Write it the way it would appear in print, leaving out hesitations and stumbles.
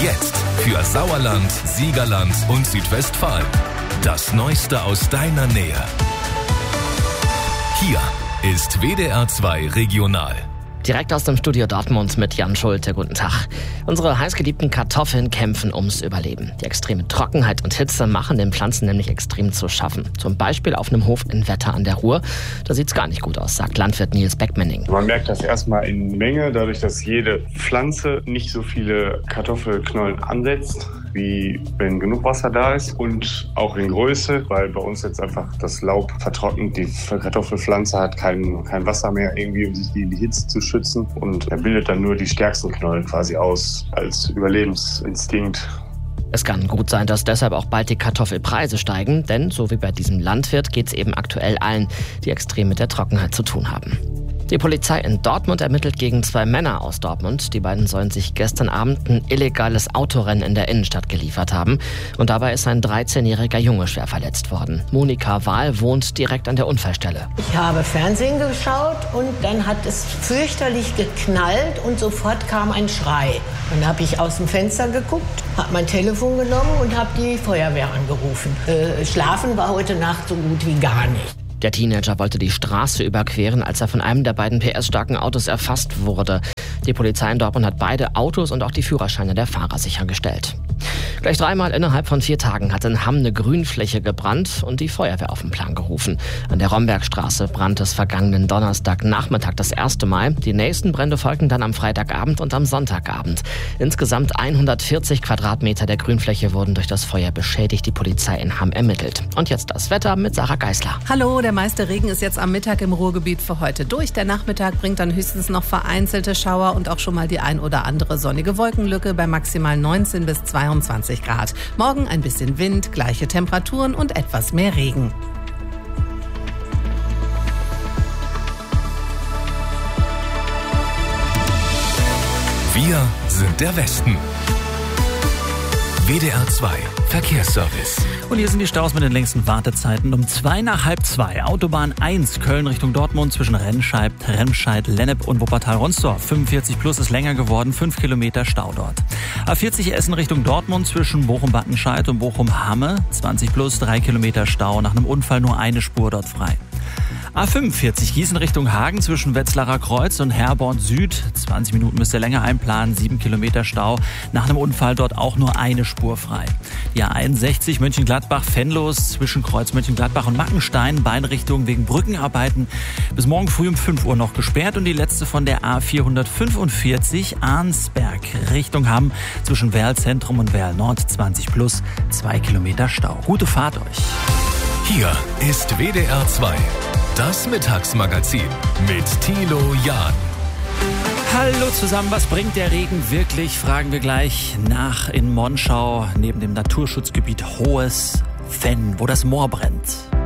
Jetzt für Sauerland, Siegerland und Südwestfalen. Das Neueste aus deiner Nähe. Hier ist WDR 2 Regional. Direkt aus dem Studio Dortmund mit Jan Schulte. Guten Tag. Unsere heißgeliebten Kartoffeln kämpfen ums Überleben. Die extreme Trockenheit und Hitze machen den Pflanzen nämlich extrem zu schaffen. Zum Beispiel auf einem Hof in Wetter an der Ruhr. Da sieht's gar nicht gut aus, sagt Landwirt Nils Beckmenning. Man merkt das erstmal in Menge, dadurch, dass jede Pflanze nicht so viele Kartoffelknollen ansetzt, wie wenn genug Wasser da ist, und auch in Größe, weil bei uns jetzt einfach das Laub vertrocknet. Die Kartoffelpflanze hat kein Wasser mehr irgendwie, um sich gegen die Hitze zu schützen, und er bildet dann nur die stärksten Knollen quasi aus als Überlebensinstinkt. Es kann gut sein, dass deshalb auch bald die Kartoffelpreise steigen, denn so wie bei diesem Landwirt geht es eben aktuell allen, die extrem mit der Trockenheit zu tun haben. Die Polizei in Dortmund ermittelt gegen 2 Männer aus Dortmund. Die beiden sollen sich gestern Abend ein illegales Autorennen in der Innenstadt geliefert haben. Und dabei ist ein 13-jähriger Junge schwer verletzt worden. Monika Wahl wohnt direkt an der Unfallstelle. Ich habe Fernsehen geschaut und dann hat es fürchterlich geknallt und sofort kam ein Schrei. Dann habe ich aus dem Fenster geguckt, habe mein Telefon genommen und habe die Feuerwehr angerufen. Schlafen war heute Nacht so gut wie gar nicht. Der Teenager wollte die Straße überqueren, als er von einem der beiden PS-starken Autos erfasst wurde. Die Polizei in Dortmund hat beide Autos und auch die Führerscheine der Fahrer sichergestellt. Gleich 3-mal innerhalb von 4 Tagen hat in Hamm eine Grünfläche gebrannt und die Feuerwehr auf den Plan gerufen. An der Rombergstraße brannte es vergangenen Donnerstagnachmittag das erste Mal. Die nächsten Brände folgten dann am Freitagabend und am Sonntagabend. Insgesamt 140 Quadratmeter der Grünfläche wurden durch das Feuer beschädigt. Die Polizei in Hamm ermittelt. Und jetzt das Wetter mit Sarah Geisler. Hallo, der meiste Regen ist jetzt am Mittag im Ruhrgebiet für heute durch. Der Nachmittag bringt dann höchstens noch vereinzelte Schauer und auch schon mal die ein oder andere sonnige Wolkenlücke bei maximal 19 bis 22 Grad. Morgen ein bisschen Wind, gleiche Temperaturen und etwas mehr Regen. Wir sind der Westen. WDR 2 Verkehrsservice. Und hier sind die Staus mit den längsten Wartezeiten. Um 2:30 Autobahn 1 Köln Richtung Dortmund zwischen Remscheid, Lennep und Wuppertal-Ronsdorf. 45 plus ist länger geworden, 5 Kilometer Stau dort. A40 Essen Richtung Dortmund zwischen Bochum-Battenscheid und Bochum-Hamme. 20 plus, 3 Kilometer Stau. Nach einem Unfall nur eine Spur dort frei. A45 Gießen Richtung Hagen zwischen Wetzlarer Kreuz und Herborn Süd. 20 Minuten müsst ihr länger einplanen, 7 Kilometer Stau. Nach einem Unfall dort auch nur eine Spur frei. Die A61 Mönchengladbach-Venlos zwischen Kreuz Mönchengladbach und Mackenstein. Beide Richtungen wegen Brückenarbeiten bis morgen früh um 5 Uhr noch gesperrt. Und die letzte von der A445 Arnsberg Richtung Hamm zwischen Werl Zentrum und Werl Nord. 20 plus, 2 Kilometer Stau. Gute Fahrt euch. Hier ist WDR 2. Das Mittagsmagazin mit Thilo Jahn. Hallo zusammen, was bringt der Regen wirklich? Fragen wir gleich nach in Monschau, neben dem Naturschutzgebiet Hohes Venn, wo das Moor brennt.